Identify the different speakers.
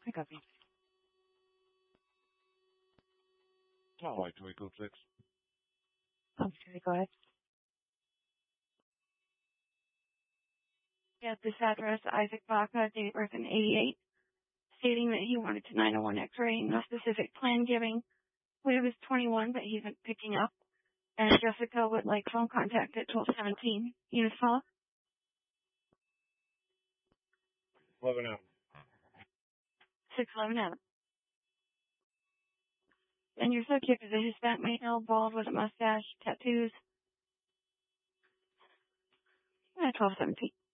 Speaker 1: I copy.
Speaker 2: Twilight Twinkle 6.
Speaker 1: Okay, go ahead. At this address, Isaac Baca, date of birth in 88, stating that he wanted to 901 X-ray, no specific plan giving. William is 21, but he isn't picking up. And Jessica would like phone contact at 1217. Unit follow?
Speaker 2: 11 out.
Speaker 1: 611 Adam. And your subject is a Hispanic male, bald with a mustache, tattoos. 1217.